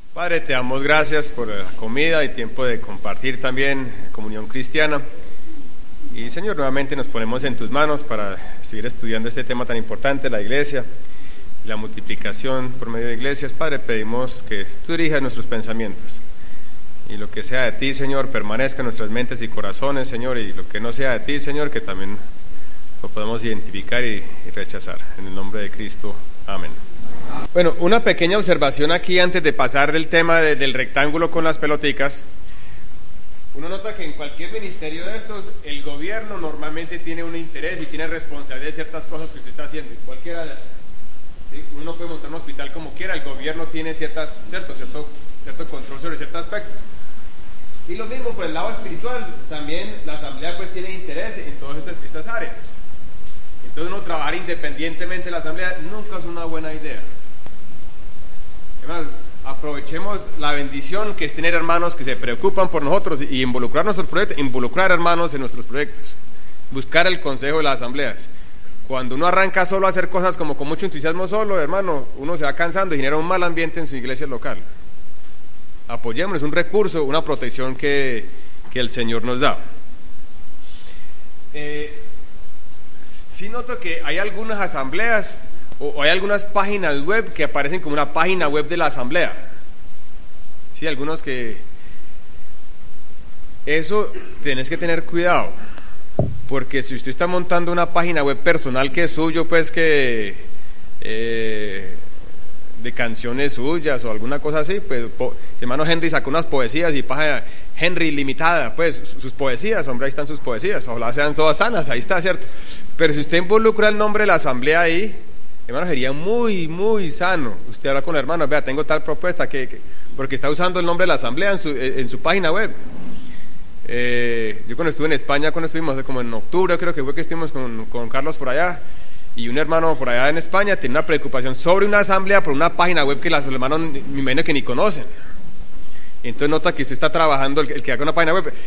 Padre, te damos gracias por la comida y tiempo de compartir también comunión cristiana. Y Señor, nuevamente nos ponemos en tus manos para seguir estudiando este tema tan importante, la iglesia, la multiplicación por medio de iglesias. Padre, pedimos que tú dirijas nuestros pensamientos y lo que sea de ti, Señor, permanezca en nuestras mentes y corazones, Señor, y lo que no sea de ti, Señor, que también lo podemos identificar y rechazar. En el nombre de Cristo, amén. Bueno, una pequeña observación aquí antes de pasar del tema del rectángulo con las peloticas. Uno nota que en cualquier ministerio de estos, el gobierno normalmente tiene un interés y tiene responsabilidad de ciertas cosas que usted está haciendo. Y cualquiera de estas, ¿sí? Uno puede montar un hospital como quiera, el gobierno tiene cierto control sobre ciertos aspectos. Y lo mismo por el lado espiritual, también la asamblea pues tiene interés en todas estas áreas. Entonces uno trabajar independientemente de la asamblea nunca es una buena idea. Además, aprovechemos la bendición que es tener hermanos que se preocupan por nosotros y involucrar nuestros proyectos, involucrar hermanos en nuestros proyectos, buscar el consejo de las asambleas. Cuando uno arranca solo a hacer cosas como con mucho entusiasmo solo, hermano, uno se va cansando y genera un mal ambiente en su iglesia local. Apoyémonos, es un recurso, una protección que el Señor nos da. Sí noto que hay algunas asambleas o hay algunas páginas web que aparecen como una página web de la asamblea. Sí, algunos que... Eso tenés que tener cuidado, porque si usted está montando una página web personal que es suyo, pues que... de canciones suyas o alguna cosa así, pues hermano Henry sacó unas poesías y página Henry limitada, pues sus poesías, hombre, ahí están sus poesías, ojalá sean todas sanas, ahí está, ¿cierto? Pero si usted involucra el nombre de la asamblea ahí, hermano, sería muy, muy sano usted habla con el hermano, vea, tengo tal propuesta, porque está usando el nombre de la asamblea en su página web. Yo cuando estuve en España, cuando estuvimos como en octubre, creo que fue que estuvimos con Carlos por allá, y un hermano por allá en España tiene una preocupación sobre una asamblea por una página web que los hermanos me imagino que ni conocen. Entonces nota que usted está trabajando, el que haga una página web,